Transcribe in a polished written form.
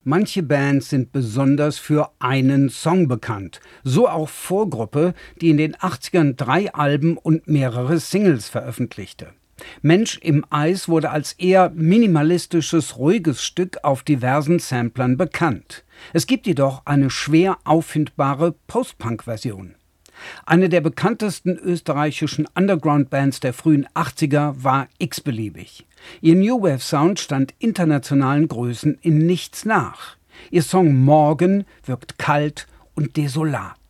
Manche Bands sind besonders für einen Song bekannt. So auch Vorgruppe, die in den 80ern 3 Alben und mehrere Singles veröffentlichte. Mensch im Eis wurde als eher minimalistisches, ruhiges Stück auf diversen Samplern bekannt. Es gibt jedoch eine schwer auffindbare Post-Punk-Version. Eine der bekanntesten österreichischen Underground-Bands der frühen 80er war x-beliebig. Ihr New Wave Sound stand internationalen Größen in nichts nach. Ihr Song Morgen wirkt kalt und desolat.